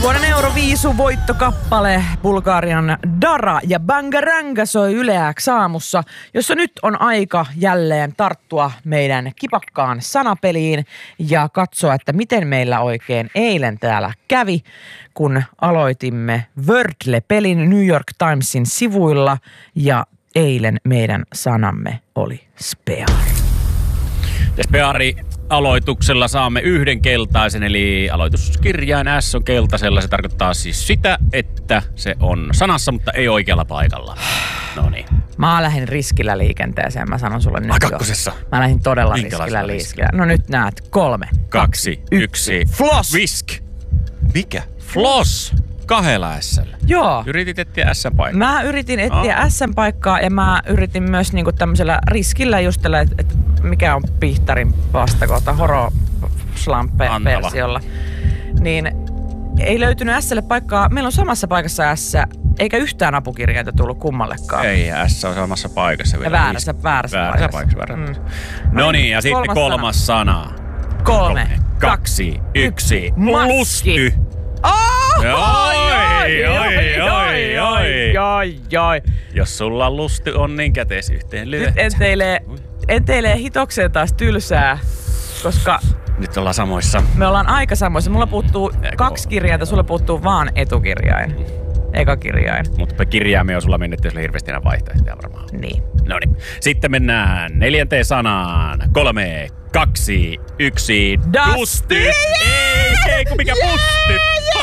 Vuoden Euroviisu voittokappale Bulgarian Dara ja Bangaranga soi Yle X aamussa, jossa nyt on aika jälleen tarttua meidän kipakkaan sanapeliin ja katsoa, että miten meillä oikein eilen täällä kävi, kun aloitimme Wordle-pelin New York Timesin sivuilla ja eilen meidän sanamme oli speari. Ja speari-aloituksella saamme yhden keltaisen, eli aloituskirjain S on keltaisella. Se tarkoittaa siis sitä, että se on sanassa, mutta ei oikealla paikalla. No niin. Mä lähdin riskillä liikenteeseen, mä sanon sulle nyt jo. Kakkosessa. Mä lähdin todella riskillä. No nyt näet. 3, 2, 1. Floss! Whisk! Mikä? Floss! 2 S:llä. Joo. Yritit etsiä S-paikkaa. Mä yritin etsiä S-paikkaa ja mä yritin myös niinku tämmöisellä riskillä just tällä, että mikä on Pihtarin vastakohta Horoslampe-versiolla. Niin ei löytynyt S:lle paikkaa. Meillä on samassa paikassa S, eikä yhtään apukirjainta tullut kummallekaan. Ei, S on samassa paikassa vielä. Väärässä paikassa. No niin, ja sitten kolmas sana. 3, 2, 1. Lusty. Oi. Jos sulla lusti on, niin kätes yhteen lyö. Nyt enteilee hitokseen taas tylsää, koska nyt ollaan samoissa. Me ollaan aika samoissa. Mulla puuttuu 2 kirjainta, sulla puuttuu vaan etukirjain. Eka kirjain. Mutta kirjaimia on sulla mennyt, jos hirveästi enää vaihtoehtoja varmaan. Niin. Noniin. Sitten mennään 4. sanaan. 3, 2, 1. Dusty! Ei kun mikä pusty!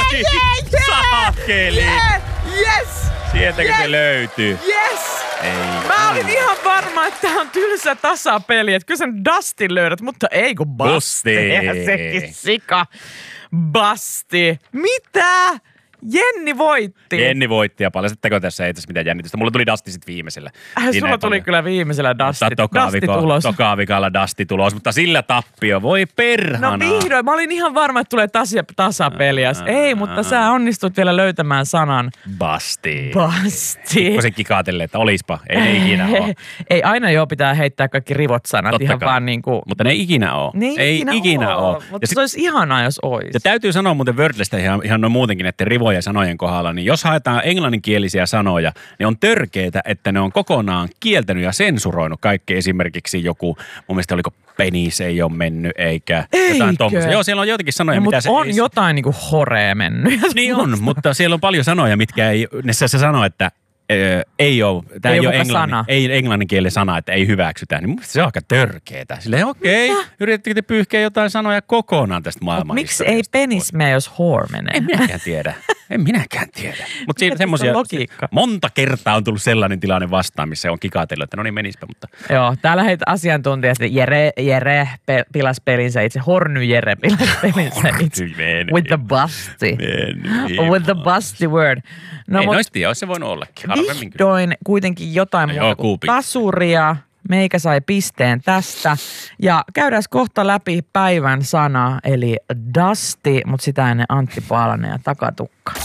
Saakeli! Yes! Sieltäkö se löytyy? Yes! Ei. Mä olin ihan varma, että tää on tylsä tasapeli. Että kyllä sen Dustin löydät, mutta ei kun Basti. Sekin sika. Basti. Mitä? Jenni voitti ja paljastetteko tässä ei tässä mitään jännitystä. Mulla tuli Dusty sit viimeisellä. Sulla tuli kyllä viimeisellä Dusty tulos. Toka vikalla Dusty tulos, mutta sillä tappio. Voi perhana. No vihdoin. Mä olin ihan varma, että tulee tasapeliä. Ei, mutta sä onnistut vielä löytämään sanan. Basti. Pikkusen kikaatelle, että olispa. Ei ne ikinä ole. Ei aina pitää heittää kaikki rivot sanat. Totta ihan kai. vaan niinku. Mutta ne ei ikinä ole. Ei ikinä ole. Mutta se olisi ihanaa, jos olisi. Ja täytyy sanoa muuten Wordlestä ihan noin muutenkin, että rivoja sanojen kohdalla, niin jos haetaan englanninkielisiä sanoja, niin on törkeetä, että ne on kokonaan kieltänyt ja sensuroinut kaikki. Esimerkiksi joku, mun mielestä oliko penis ei ole mennyt, eikä jotain tommosia. Joo, siellä on joitakin sanoja, no, mitä se on jotain niinku horee mennyt. Niin on, mutta siellä on paljon sanoja, mitkä ei, se sanoo, että ei ole, tämä ei ole englanninkielinen sana, että ei hyväksytä, niin mun mielestä se on aika törkeetä. Silleen yritettekö te pyyhkeä jotain sanoja kokonaan tästä maailman miksi ei penis mene, jos whore menee? En minäkään tiedä. Mutta siinä semmoisia, monta kertaa on tullut sellainen tilanne vastaan, missä on kikaatellut, että no niin menispä, mutta. Joo, täällä heitä asiantuntijat, Jere pilas pelinsä itse, Horny Jere pilas pelinsä itse. With the busty. With the busty word. No, ei noista tiedä, olisi se voinut ollakin. Vihdoin kuitenkin jotain muuta kuin tasuria. Meikä sai pisteen tästä. Ja käydään kohta läpi päivän sana, eli Dusty, mutta sitä ennen Antti Paalanen ja Takatukka.